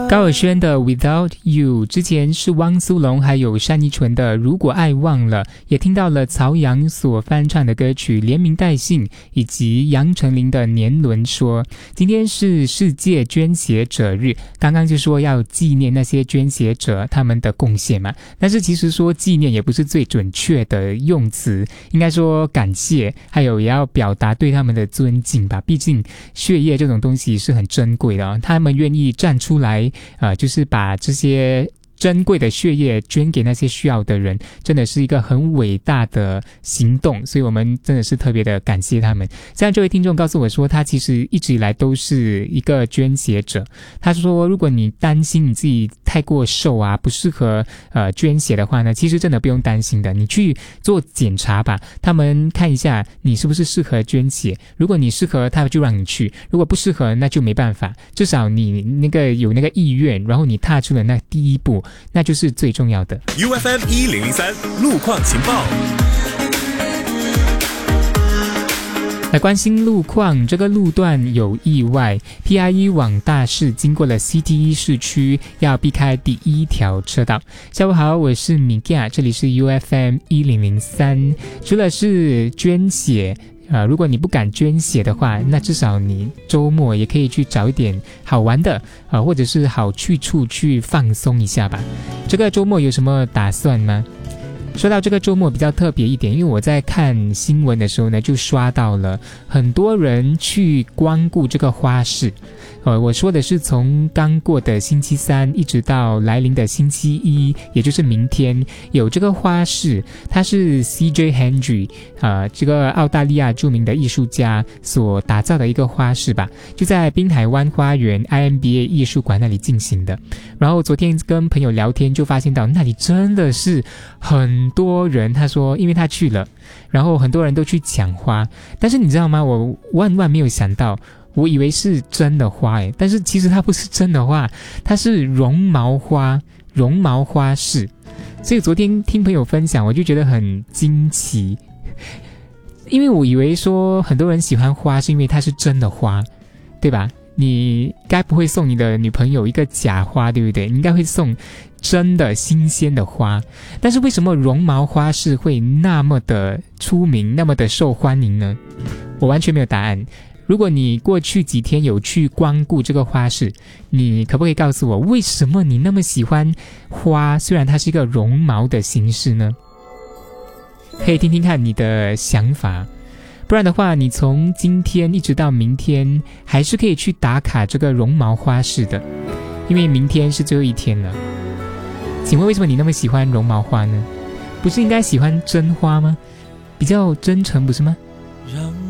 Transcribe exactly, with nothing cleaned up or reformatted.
高尔宣的 Without You， 之前是汪苏泷还有单依纯的如果爱忘了，也听到了曹阳所翻唱的歌曲连名带姓，以及杨丞琳的年轮说。今天是世界捐血者日，刚刚就说要纪念那些捐血者他们的贡献嘛，但是其实说纪念也不是最准确的用词，应该说感谢，还有也要表达对他们的尊敬吧，毕竟血液这种东西是很珍贵的、哦、他们愿意站出来呃，就是把这些珍贵的血液捐给那些需要的人，真的是一个很伟大的行动，所以我们真的是特别的感谢他们。像这位听众告诉我说，他其实一直以来都是一个捐血者，他说如果你担心你自己太过瘦啊，不适合呃捐血的话呢，其实真的不用担心的，你去做检查吧，他们看一下你是不是适合捐血，如果你适合他就让你去，如果不适合那就没办法，至少你那个有那个意愿，然后你踏出了那第一步，那就是最重要的。 U F M 一零零三路况情报， 来关心路况，这个路段有意外 P I E 往大市经过了 C T E 市区，要避开第一条车道。下午好，我是米亚，这里是 U F M 一零零三。除了是捐血呃，如果你不敢捐血的话，那至少你周末也可以去找一点好玩的呃，或者是好去处去放松一下吧。这个周末有什么打算吗？说到这个周末比较特别一点，因为我在看新闻的时候呢，就刷到了很多人去光顾这个花市。呃，我说的是从刚过的星期三一直到来临的星期一，也就是明天有这个花市，它是 C J Henry 呃，这个澳大利亚著名的艺术家所打造的一个花市吧，就在滨海湾花园 I M B A 艺术馆那里进行的。然后昨天跟朋友聊天就发现到那里真的是很多人，他说因为他去了，然后很多人都去抢花，但是你知道吗，我万万没有想到，我以为是真的花诶，但是其实它不是真的花，它是绒毛花，绒毛花市。所以昨天听朋友分享，我就觉得很惊奇，因为我以为说很多人喜欢花是因为它是真的花，对吧？你该不会送你的女朋友一个假花，对不对？你应该会送真的新鲜的花。但是为什么绒毛花市会那么的出名，那么的受欢迎呢？我完全没有答案。如果你过去几天有去光顾这个花市，你可不可以告诉我为什么你那么喜欢花，虽然它是一个绒毛的形式呢？可以听听看你的想法。不然的话，你从今天一直到明天还是可以去打卡这个绒毛花市的，因为明天是最后一天了。请问为什么你那么喜欢绒毛花呢？不是应该喜欢真花吗？比较真诚不是吗？